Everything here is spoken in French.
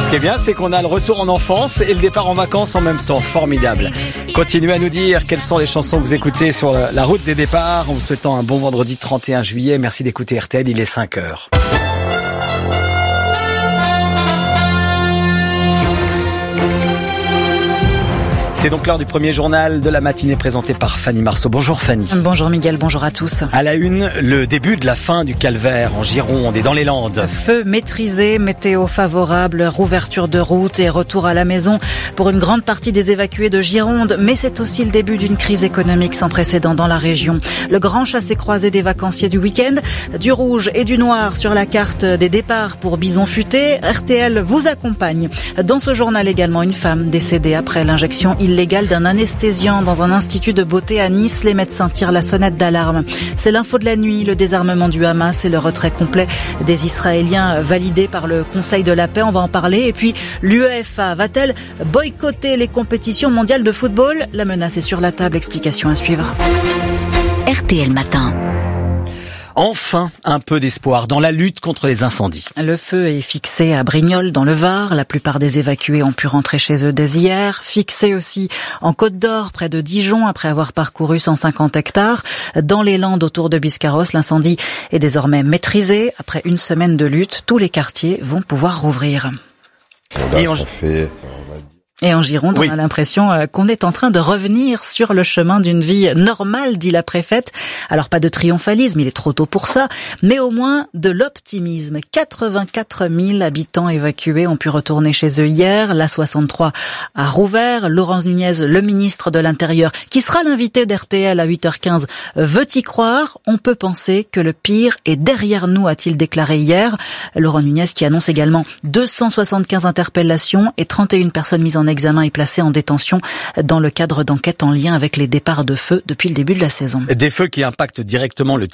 Ce qui est bien, c'est qu'on a le retour en enfance et le départ en vacances en même temps. Formidable. Continuez à nous dire quelles sont les chansons que vous écoutez sur la route des départs en vous souhaitant un bon vendredi 31 juillet. Merci d'écouter RTL, il est 5h. C'est donc l'heure du premier journal de la matinée présenté par Fanny Marceau. Bonjour Fanny. Bonjour Miguel, bonjour à tous. À la une, le début de la fin du calvaire en Gironde et dans les Landes. Feu maîtrisé, météo favorable, rouverture de routes et retour à la maison pour une grande partie des évacués de Gironde. Mais c'est aussi le début d'une crise économique sans précédent dans la région. Le grand chassé-croisé des vacanciers du week-end, du rouge et du noir sur la carte des départs pour Bison Futé. RTL vous accompagne. Dans ce journal également, une femme décédée après l'injection illégale d'un anesthésiant dans un institut de beauté à Nice. Les médecins tirent la sonnette d'alarme. C'est l'info de la nuit, le désarmement du Hamas et le retrait complet des Israéliens validé par le Conseil de la paix. On va en parler. Et puis, l'UEFA va-t-elle boycotter les compétitions mondiales de football? La menace est sur la table. Explication à suivre. RTL Matin. Enfin, un peu d'espoir dans la lutte contre les incendies. Le feu est fixé à Brignoles dans le Var. La plupart des évacués ont pu rentrer chez eux dès hier. Fixé aussi en Côte d'Or, près de Dijon, après avoir parcouru 150 hectares. Dans les Landes autour de Biscarrosse, l'incendie est désormais maîtrisé. Après une semaine de lutte, tous les quartiers vont pouvoir rouvrir. Et en Gironde, oui. On a l'impression qu'on est en train de revenir sur le chemin d'une vie normale, dit la préfète. Alors pas de triomphalisme, il est trop tôt pour ça, mais au moins de l'optimisme. 84 000 habitants évacués ont pu retourner chez eux hier. L'A63 a rouvert. Laurent Nunez, le ministre de l'Intérieur, qui sera l'invité d'RTL à 8h15, veut y croire. On peut penser que le pire est derrière nous, a-t-il déclaré hier. Laurent Nunez qui annonce également 275 interpellations et 31 personnes mises en examen et placé en détention dans le cadre d'enquêtes en lien avec les départs de feu depuis le début de la saison. Des feux qui impactent directement le